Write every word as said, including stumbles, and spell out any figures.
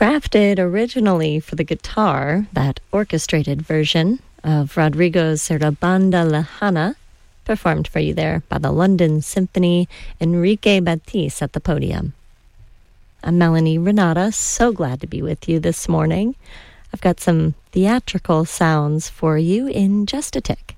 Crafted originally for the guitar, that orchestrated version of Rodrigo's Sarabanda Lejana, performed for you there by the London Symphony, Enrique Batiste at the podium. I'm Melanie Renata, so glad to be with you this morning. I've got some theatrical sounds for you in just a tick.